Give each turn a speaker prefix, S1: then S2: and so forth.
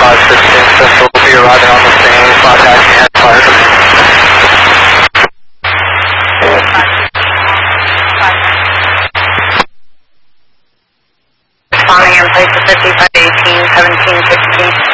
S1: 516, Central will be arriving on the scene, 5 taxi and fire.
S2: Responding in place of 5518, 1716.